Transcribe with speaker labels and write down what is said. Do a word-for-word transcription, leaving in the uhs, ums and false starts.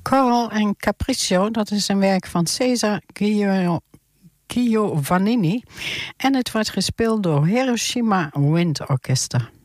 Speaker 1: Coral en Capriccio, dat is een werk van Cesar Gio- Giovannini. En het wordt gespeeld door Hiroshima Wind Orchestra.